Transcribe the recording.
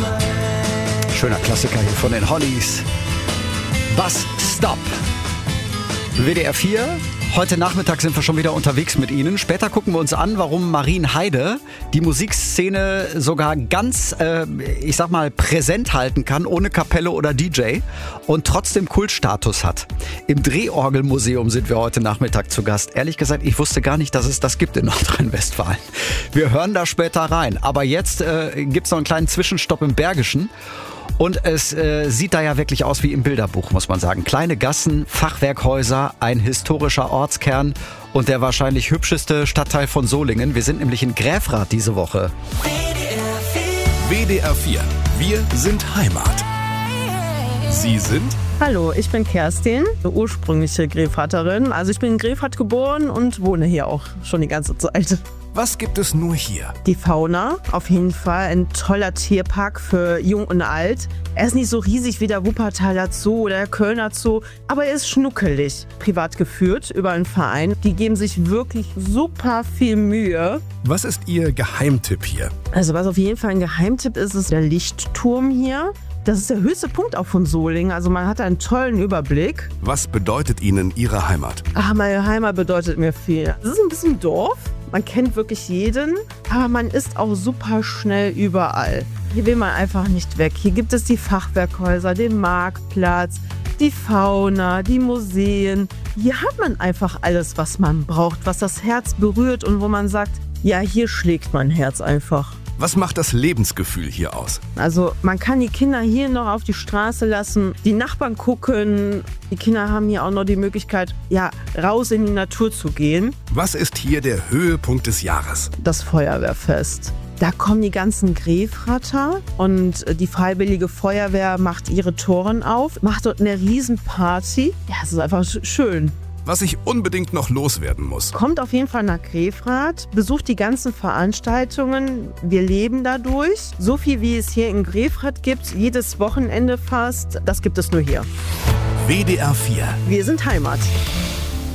Schöner Klassiker hier von den Hollies. Bus Stop. WDR 4. Heute Nachmittag sind wir schon wieder unterwegs mit Ihnen. Später gucken wir uns an, warum Marienheide die Musikszene sogar ganz, ich sag mal, präsent halten kann, ohne Kapelle oder DJ und trotzdem Kultstatus hat. Im Drehorgelmuseum sind wir heute Nachmittag zu Gast. Ehrlich gesagt, ich wusste gar nicht, dass es das gibt in Nordrhein-Westfalen. Wir hören da später rein. Aber jetzt gibt's noch einen kleinen Zwischenstopp im Bergischen. Und es sieht da ja wirklich aus wie im Bilderbuch, muss man sagen. Kleine Gassen, Fachwerkhäuser, ein historischer Ortskern und der wahrscheinlich hübscheste Stadtteil von Solingen. Wir sind nämlich in Gräfrath diese Woche. WDR 4. Wir sind Heimat. Sie sind? Hallo, ich bin Kerstin, eine ursprüngliche Gräfratterin. Also ich bin in Gräfrath geboren und wohne hier auch schon die ganze Zeit. Was gibt es nur hier? Die Fauna, auf jeden Fall ein toller Tierpark für Jung und Alt. Er ist nicht so riesig wie der Wuppertaler Zoo oder der Kölner Zoo, aber er ist schnuckelig. Privat geführt über einen Verein. Die geben sich wirklich super viel Mühe. Was ist Ihr Geheimtipp hier? Also was auf jeden Fall ein Geheimtipp ist, ist der Lichtturm hier. Das ist der höchste Punkt auch von Solingen, also man hat einen tollen Überblick. Was bedeutet Ihnen Ihre Heimat? Ach, meine Heimat bedeutet mir viel. Es ist ein bisschen Dorf, man kennt wirklich jeden, aber man ist auch super schnell überall. Hier will man einfach nicht weg. Hier gibt es die Fachwerkhäuser, den Marktplatz, die Fauna, die Museen. Hier hat man einfach alles, was man braucht, was das Herz berührt und wo man sagt, ja, hier schlägt mein Herz einfach. Was macht das Lebensgefühl hier aus? Also man kann die Kinder hier noch auf die Straße lassen, die Nachbarn gucken. Die Kinder haben hier auch noch die Möglichkeit, ja, raus in die Natur zu gehen. Was ist hier der Höhepunkt des Jahres? Das Feuerwehrfest. Da kommen die ganzen Gräfratter und die Freiwillige Feuerwehr macht ihre Toren auf, macht dort eine Riesenparty. Ja, es ist einfach schön. Was ich unbedingt noch loswerden muss. Kommt auf jeden Fall nach Gräfrath, besucht die ganzen Veranstaltungen. Wir leben dadurch. So viel wie es hier in Gräfrath gibt, jedes Wochenende fast, das gibt es nur hier. WDR 4. Wir sind Heimat.